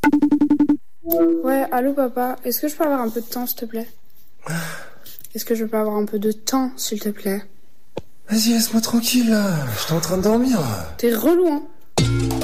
Ouais, allô papa, est-ce que je peux avoir un peu de temps s'il te plaît? Est-ce que je peux avoir un peu de temps s'il te plaît? Vas-y, laisse-moi tranquille là, j'étais en train de dormir. T'es relou hein.